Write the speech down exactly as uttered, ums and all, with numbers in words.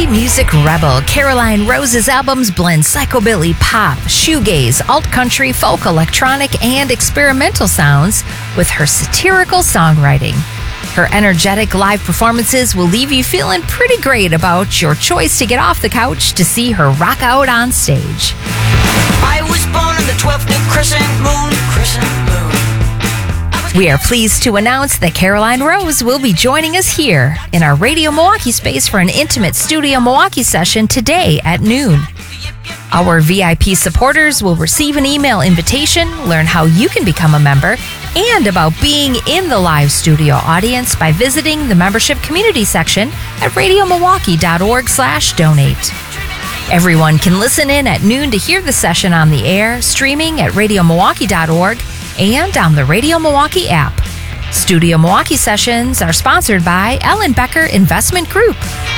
country music rebel, Caroline Rose's albums blend psychobilly, pop, shoegaze, alt-country, folk, electronic, and experimental sounds with her satirical songwriting. Her energetic live performances will leave you feeling pretty great about your choice to get off the couch to see her rock out on stage. I was born on the twelfth new crescent moon, crescent moon. We are pleased to announce that Caroline Rose will be joining us here in our Radio Milwaukee space for an intimate Studio Milwaukee session today at noon. Our V I P supporters will receive an email invitation, learn how you can become a member, and about being in the live studio audience by visiting the membership community section at radiomilwaukee.org slash donate. Everyone can listen in at noon to hear the session on the air, streaming at radiomilwaukee dot org and on the Radio Milwaukee app. Studio Milwaukee sessions are sponsored by Ellen Becker Investment Group.